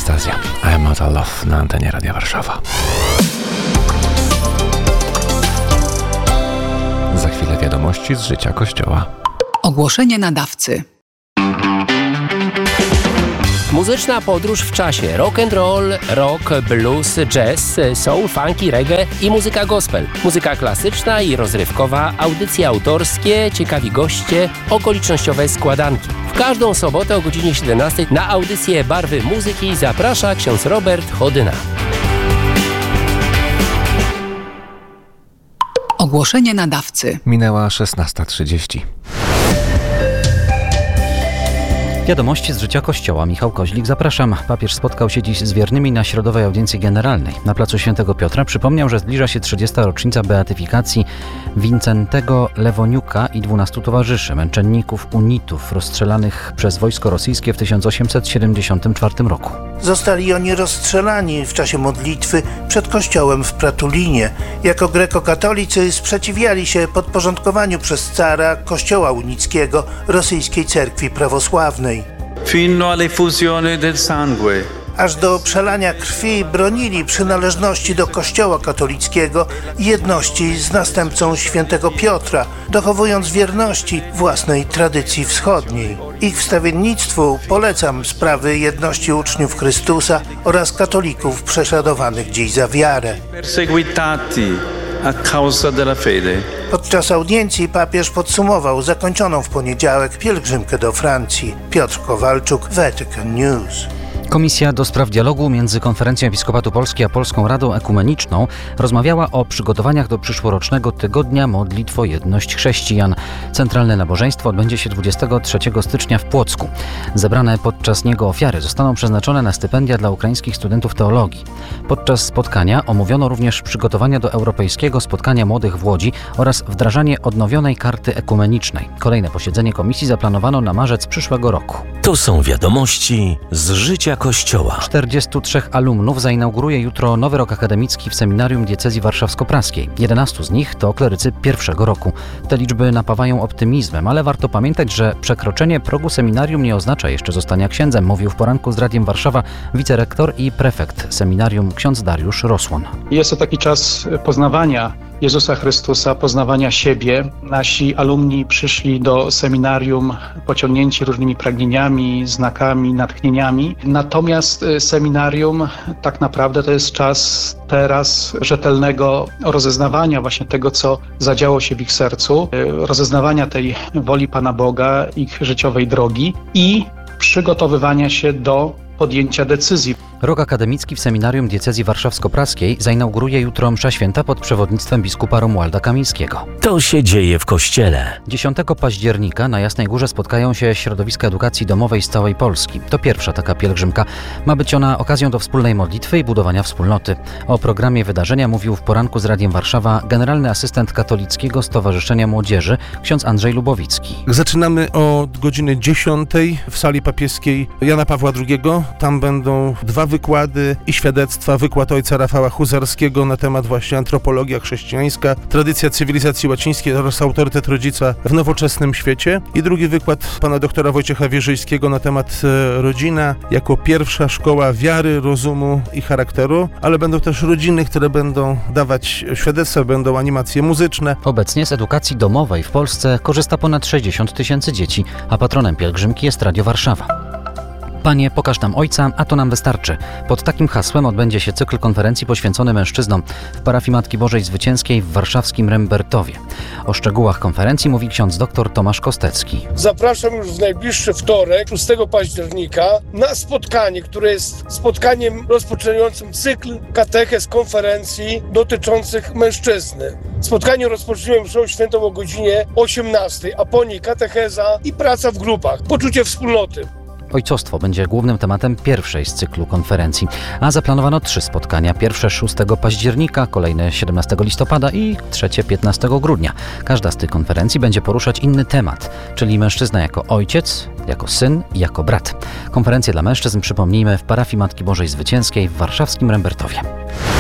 Anastazja, I'm Out of Love na antenie Radia Warszawa. Za chwilę wiadomości z życia Kościoła. Ogłoszenie nadawcy. Muzyczna podróż w czasie. Rock and roll, rock, blues, jazz, soul, funky, reggae i muzyka gospel. Muzyka klasyczna i rozrywkowa, audycje autorskie, ciekawi goście, okolicznościowe składanki. W każdą sobotę o godzinie 17 na audycję Barwy Muzyki zaprasza ksiądz Robert Chodyna. Ogłoszenie nadawcy. Minęła 16:30. Wiadomości z życia Kościoła. Michał Koźlik, zapraszam. Papież spotkał się dziś z wiernymi na środowej audiencji generalnej. Na placu Świętego Piotra przypomniał, że zbliża się 30. rocznica beatyfikacji Wincentego Lewoniuka i 12 towarzyszy, męczenników unitów rozstrzelanych przez wojsko rosyjskie w 1874 roku. Zostali oni rozstrzelani w czasie modlitwy przed kościołem w Pratulinie. Jako grekokatolicy sprzeciwiali się podporządkowaniu przez cara kościoła unickiego rosyjskiej cerkwi prawosławnej. Fino all'effusione del sangue. Aż do przelania krwi bronili przynależności do kościoła katolickiego i jedności z następcą świętego Piotra, dochowując wierności własnej tradycji wschodniej. Ich wstawiennictwu polecam sprawy jedności uczniów Chrystusa oraz katolików prześladowanych dziś za wiarę. Perseguitati a causa della fede. Podczas audiencji papież podsumował zakończoną w poniedziałek pielgrzymkę do Francji. Piotr Kowalczuk, Vatican News. Komisja do spraw dialogu między Konferencją Episkopatu Polski a Polską Radą Ekumeniczną rozmawiała o przygotowaniach do przyszłorocznego Tygodnia Modlitw o Jedność Chrześcijan. Centralne nabożeństwo odbędzie się 23 stycznia w Płocku. Zebrane podczas niego ofiary zostaną przeznaczone na stypendia dla ukraińskich studentów teologii. Podczas spotkania omówiono również przygotowania do Europejskiego Spotkania Młodych w Łodzi oraz wdrażanie odnowionej karty ekumenicznej. Kolejne posiedzenie komisji zaplanowano na marzec przyszłego roku. To są wiadomości z życia Kościoła. 43 alumnów zainauguruje jutro nowy rok akademicki w Seminarium Diecezji Warszawsko-Praskiej. 11 z nich to klerycy pierwszego roku. Te liczby napawają optymizmem, ale warto pamiętać, że przekroczenie progu seminarium nie oznacza jeszcze zostania księdzem, mówił w poranku z Radiem Warszawa wicerektor i prefekt seminarium ksiądz Dariusz Rosłon. Jest to taki czas poznawania Jezusa Chrystusa, poznawania siebie. Nasi alumni przyszli do seminarium pociągnięci różnymi pragnieniami, znakami, natchnieniami. Natomiast seminarium tak naprawdę to jest czas teraz rzetelnego rozeznawania właśnie tego, co zadziało się w ich sercu, rozeznawania tej woli Pana Boga, ich życiowej drogi i przygotowywania się do podjęcia decyzji. Rok akademicki w Seminarium Diecezji Warszawsko-Praskiej zainauguruje jutro msza święta pod przewodnictwem biskupa Romualda Kamińskiego. To się dzieje w Kościele. 10 października na Jasnej Górze spotkają się środowiska edukacji domowej z całej Polski. To pierwsza taka pielgrzymka. Ma być ona okazją do wspólnej modlitwy i budowania wspólnoty. O programie wydarzenia mówił w poranku z Radiem Warszawa generalny asystent Katolickiego Stowarzyszenia Młodzieży ksiądz Andrzej Lubowicki. Zaczynamy od godziny 10 w sali papieskiej Jana Pawła II. Tam będą 2 wykłady i świadectwa. Wykład ojca Rafała Huzarskiego na temat właśnie antropologia chrześcijańska, tradycja cywilizacji łacińskiej oraz autorytet rodzica w nowoczesnym świecie. I drugi wykład pana doktora Wojciecha Wierzyńskiego na temat rodzina jako pierwsza szkoła wiary, rozumu i charakteru, ale będą też rodziny, które będą dawać świadectwa, będą animacje muzyczne. Obecnie z edukacji domowej w Polsce korzysta ponad 60 000 dzieci, a patronem pielgrzymki jest Radio Warszawa. Panie, pokaż nam Ojca, a to nam wystarczy. Pod takim hasłem odbędzie się cykl konferencji poświęcony mężczyznom w parafii Matki Bożej Zwycięskiej w warszawskim Rembertowie. O szczegółach konferencji mówi ksiądz dr Tomasz Kostecki. Zapraszam już w najbliższy wtorek, 6 października, na spotkanie, które jest spotkaniem rozpoczynającym cykl katechez konferencji dotyczących mężczyzny. Spotkanie rozpoczniemy mszą świętą o godzinie 18, a po niej katecheza i praca w grupach, poczucie wspólnoty. Ojcostwo będzie głównym tematem pierwszej z cyklu konferencji, a zaplanowano 3 spotkania. Pierwsze 6 października, kolejne 17 listopada i trzecie 15 grudnia. Każda z tych konferencji będzie poruszać inny temat, czyli mężczyzna jako ojciec, jako syn i jako brat. Konferencję dla mężczyzn, przypomnijmy, w parafii Matki Bożej Zwycięskiej w warszawskim Rembertowie.